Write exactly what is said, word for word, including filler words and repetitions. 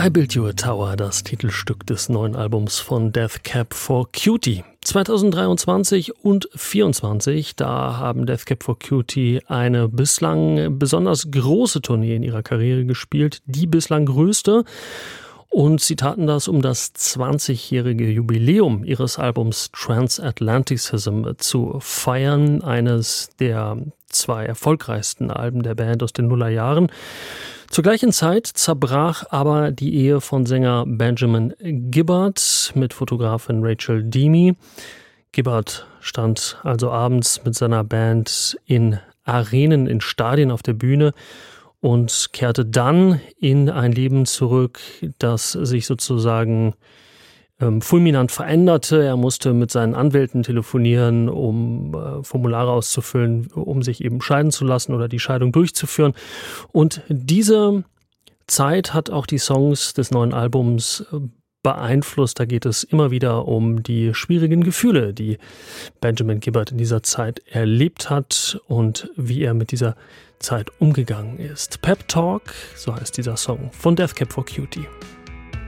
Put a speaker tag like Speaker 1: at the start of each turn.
Speaker 1: I Built You a Tower, das Titelstück des neuen Albums von Death Cab for Cutie. zwanzig dreiundzwanzig und vierundzwanzig, da haben Death Cab for Cutie eine bislang besonders große Tournee in ihrer Karriere gespielt, die bislang größte. Und sie taten das, um das zwanzigjährige Jubiläum ihres Albums Transatlanticism zu feiern, eines der zwei erfolgreichsten Alben der Band aus den Nullerjahren. Zur gleichen Zeit zerbrach aber die Ehe von Sänger Benjamin Gibbard mit Fotografin Rachel Demy. Gibbard stand also abends mit seiner Band in Arenen, in Stadien auf der Bühne und kehrte dann in ein Leben zurück, das sich sozusagen ähm, fulminant veränderte. Er musste mit seinen Anwälten telefonieren, um äh, Formulare auszufüllen, um sich eben scheiden zu lassen oder die Scheidung durchzuführen. Und diese Zeit hat auch die Songs des neuen Albums beeinflusst. Da geht es immer wieder um die schwierigen Gefühle, die Benjamin Gibbard in dieser Zeit erlebt hat und wie er mit dieser Zeit umgegangen ist. Pep Talk, so heißt dieser Song von Death Cab for Cutie.